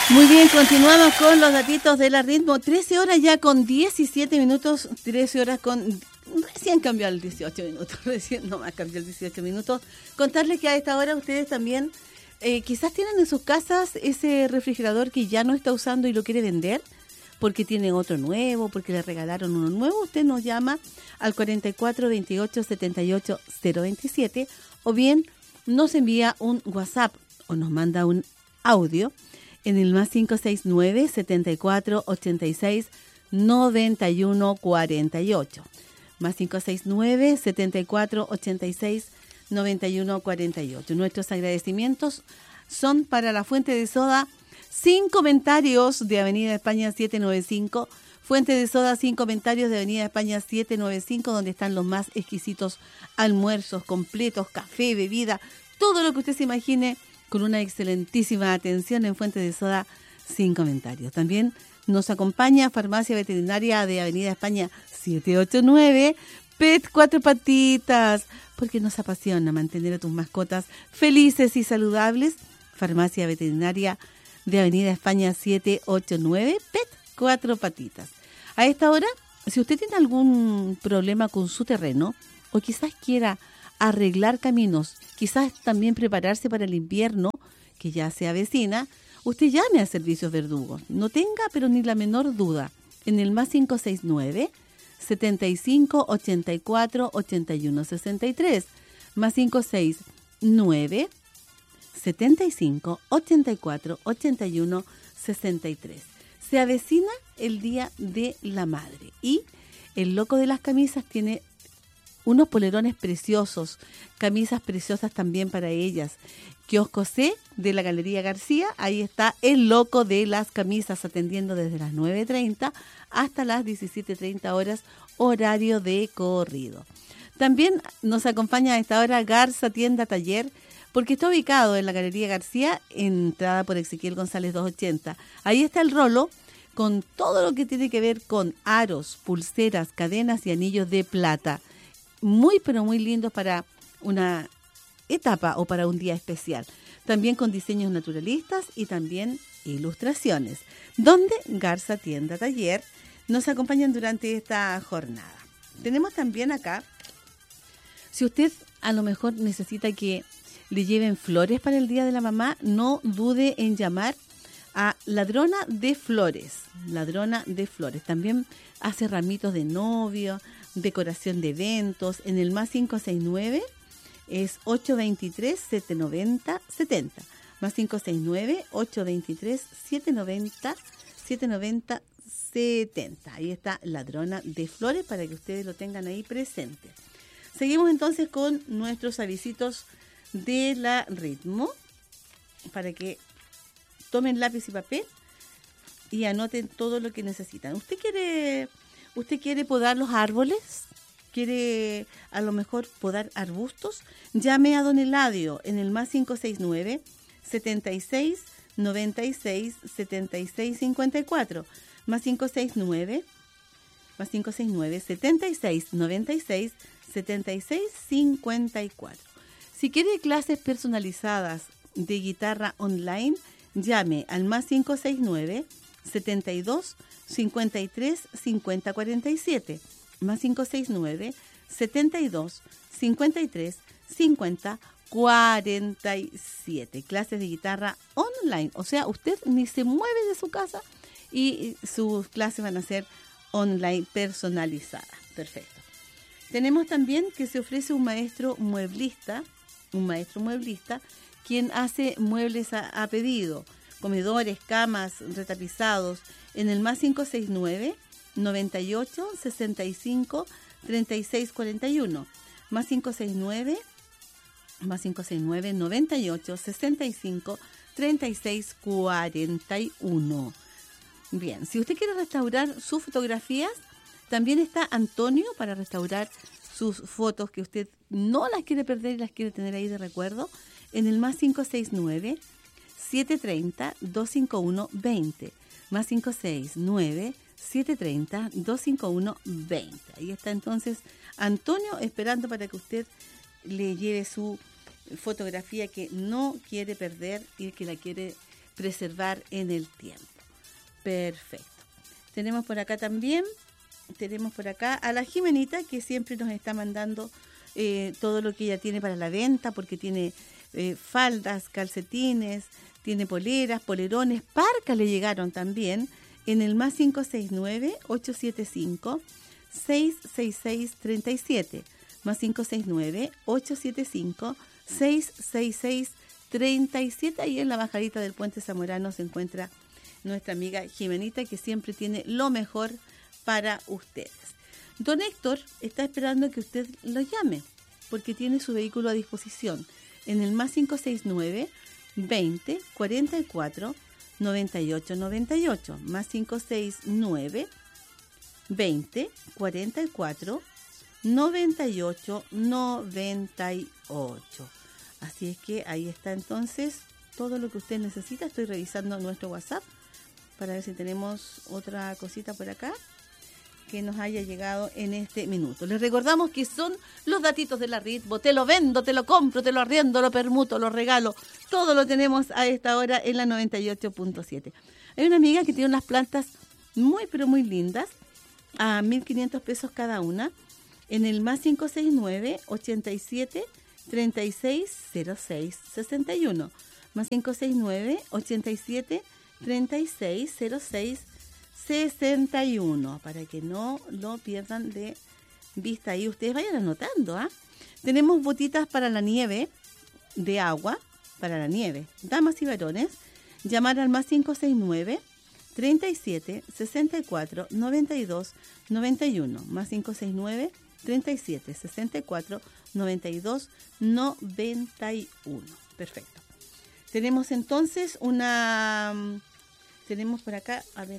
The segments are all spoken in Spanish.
Muy bien, continuamos con los datitos de la ritmo. 13 horas ya con 17 minutos, 13 horas con... Recién cambió el 18 minutos, recién nomás cambió el 18 minutos. Contarles que a esta hora ustedes también quizás tienen en sus casas ese refrigerador que ya no está usando y lo quiere vender, porque tiene otro nuevo, porque le regalaron uno nuevo. Usted nos llama al 44 28 78 027 o bien nos envía un WhatsApp o nos manda un audio en el más 569 74 86 91 48. Más 569 74 86 91 48. Nuestros agradecimientos son para la Fuente de Soda Sin Comentarios de Avenida España 795. Fuente de Soda Sin Comentarios de Avenida España 795, donde están los más exquisitos almuerzos completos, café, bebida, todo lo que usted se imagine, con una excelentísima atención en Fuente de Soda Sin Comentarios. También nos acompaña Farmacia Veterinaria de Avenida España 789, PET Cuatro Patitas, porque nos apasiona mantener a tus mascotas felices y saludables. Farmacia Veterinaria de Avenida España 789, PET Cuatro Patitas. A esta hora, si usted tiene algún problema con su terreno o quizás quiera arreglar caminos, quizás también prepararse para el invierno que ya se avecina, usted llame a Servicios Verdugos. No tenga pero ni la menor duda. En el más 569 75 84 81 63, más 569 75 84 81 63. Se avecina el Día de la Madre y el Loco de las Camisas tiene unos polerones preciosos, camisas preciosas también para ellas. Kiosco C de la Galería García, ahí está el Loco de las Camisas atendiendo desde las 9:30 hasta las 17:30 horas, horario de corrido. También nos acompaña a esta hora Garza Tienda Taller, porque está ubicado en la Galería García, entrada por Ezequiel González 280. Ahí está el Rolo, con todo lo que tiene que ver con aros, pulseras, cadenas y anillos de plata. Muy, pero muy lindos para una etapa o para un día especial. También con diseños naturalistas y también ilustraciones. Donde Garza Tienda Taller nos acompañan durante esta jornada. Tenemos también acá, si usted a lo mejor necesita que le lleven flores para el Día de la Mamá, no dude en llamar a Ladrona de Flores. Ladrona de Flores. También hace ramitos de novio, decoración de eventos. En el más 569 es 823-790-70. Más 569-823-790-70. Ahí está Ladrona de Flores para que ustedes lo tengan ahí presente. Seguimos entonces con nuestros avisitos de la ritmo para que tomen lápiz y papel y anoten todo lo que necesitan. ¿Usted quiere podar los árboles? ¿Quiere a lo mejor podar arbustos? Llame a Don Eladio en el más 569 76 96 76 54, más 569 76 96 76 54. Si quiere clases personalizadas de guitarra online, llame al más 569 72 53 50 47, más 569 72 53 50 47. Clases de guitarra online, o sea, usted ni se mueve de su casa y sus clases van a ser online personalizadas. Perfecto. Tenemos también que se ofrece un maestro mueblista, quien hace muebles a pedido, comedores, camas, retapizados, en el más 569 98 65 36 41, más 569 98 65 36 41. Bien, si usted quiere restaurar sus fotografías, también está Antonio para restaurar sus fotos que usted no las quiere perder y las quiere tener ahí de recuerdo, en el más 569 730 251 20, más 569 730 251 20. Ahí está entonces Antonio esperando para que usted le lleve su fotografía que no quiere perder y que la quiere preservar en el tiempo. Perfecto. Tenemos por acá a la Jimenita, que siempre nos está mandando todo lo que ella tiene para la venta, porque tiene faldas, calcetines, tiene poleras, polerones, parcas le llegaron también, en el más 569-875-666-37, más 569-875-666-37, ahí en la bajadita del Puente Zamorano se encuentra nuestra amiga Jimenita, que siempre tiene lo mejor para ustedes. Don Héctor está esperando que usted lo llame, porque tiene su vehículo a disposición en el más 569 20 44 98 98, más 569 20 44 98 98. Así es que ahí está entonces todo lo que usted necesita. Estoy revisando nuestro WhatsApp para ver si tenemos otra cosita por acá que nos haya llegado en este minuto. Les recordamos que son los datitos de la Ritmo. Te lo vendo, te lo compro, te lo arriendo, lo permuto, lo regalo. Todo lo tenemos a esta hora en la 98.7. Hay una amiga que tiene unas plantas muy, pero muy lindas, a 1.500 pesos cada una, en el más 569 87 36 06 61, más 569 87 36 06 61, para que no lo pierdan de vista ahí. Ustedes vayan anotando, ¿ah? Tenemos botitas para la nieve, de agua, para la nieve, damas y varones. Llamar al más 569 37 64 92 91, más 569 37 64 92 91. Perfecto. Tenemos entonces tenemos por acá, a ver.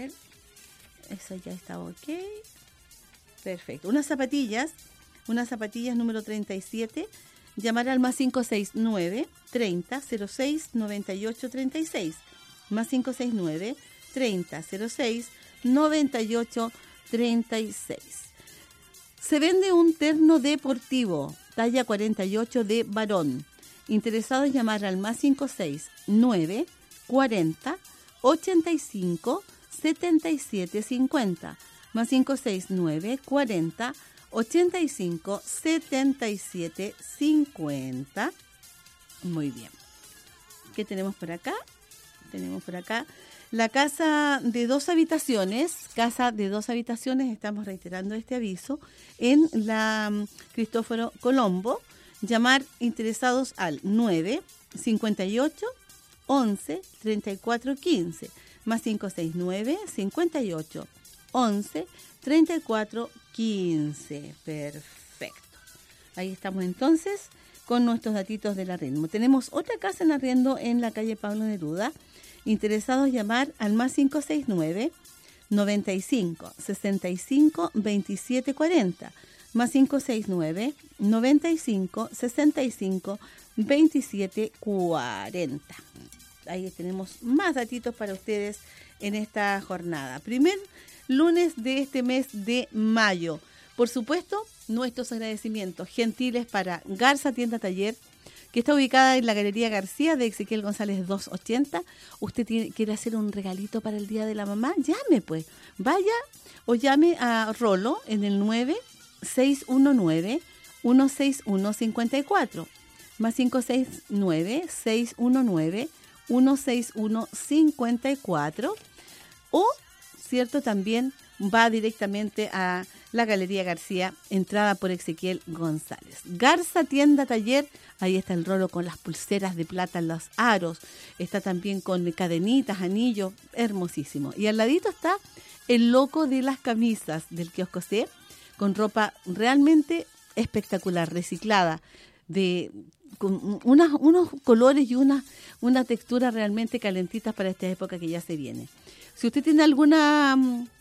Eso ya está ok. Perfecto. Unas zapatillas número 37. Llamar al más 569 30 06 98 36. Más 569 30 06 98 36. Se vende un terno deportivo, talla 48 de varón. Interesado en llamar al más 569 40 85 77 50, más 569 40 85 77 50. Muy bien. ¿Qué tenemos por acá? Tenemos por acá la casa de 2 habitaciones. Casa de 2 habitaciones, estamos reiterando este aviso, en la Cristóforo Colombo. Llamar interesados al 9 58 11 34 15, más 569 58 11 34 15. Perfecto. Ahí estamos entonces con nuestros datitos de la Ritmo. Tenemos otra casa en arriendo en la calle Pablo Neruda. Interesados, llamar al más 569 95 65 27 40, más 569 95 65 27 40. Ahí tenemos más datitos para ustedes en esta jornada. Primer lunes de este mes de mayo. Por supuesto, nuestros agradecimientos gentiles para Garza Tienda Taller, que está ubicada en la Galería García de Ezequiel González 280. Usted quiere hacer un regalito para el Día de la Mamá, llame pues. Vaya o llame a Rolo en el 9619 161 54, más 569 619 161 54, o cierto, también va directamente a la Galería García, entrada por Ezequiel González. Garza Tienda Taller, ahí está el Rolo con las pulseras de plata en los aros, está también con cadenitas, anillos, hermosísimo. Y al ladito está el loco de las camisas del kiosco C, con ropa realmente espectacular, reciclada, con unos colores y una textura realmente calentitas para esta época que ya se viene. Si usted tiene alguna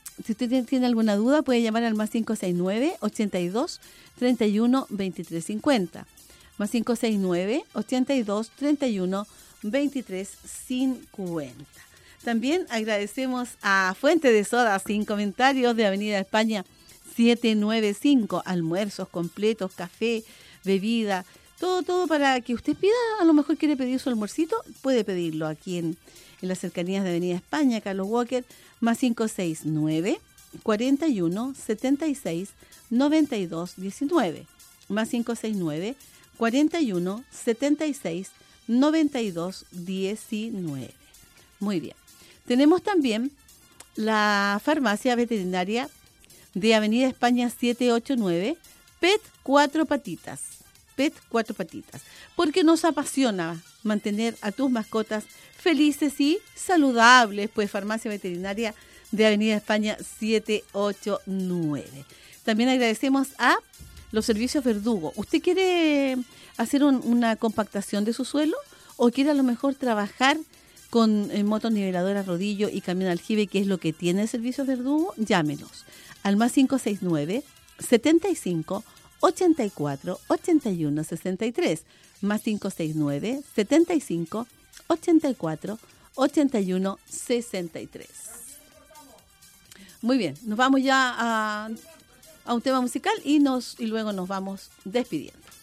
duda, puede llamar al más 569 82 31 23 50, más 569 82 31 23 50. También agradecemos a Fuente de Soda sin comentarios de Avenida España 795, almuerzos completos, café, bebida, Todo para que usted pida. A lo mejor quiere pedir su almuercito, puede pedirlo aquí en las cercanías de Avenida España, Carlos Walker, más 569 41 76 92 19, más 569 41 76 92 19. Muy bien. Tenemos también la farmacia veterinaria de Avenida España 789, PET 4 patitas. PET 4 patitas. Porque nos apasiona mantener a tus mascotas felices y saludables. Pues farmacia veterinaria de Avenida España 789. También agradecemos a los servicios Verdugo. ¿Usted quiere hacer una compactación de su suelo o quiere a lo mejor trabajar con motoniveladoras rodillo y camión aljibe, que es lo que tiene el servicio Verdugo? Llámenos al más 569 75 84 81 63, más 569 75 84 81 63. Muy bien, nos vamos ya a un tema musical y luego nos vamos despidiendo.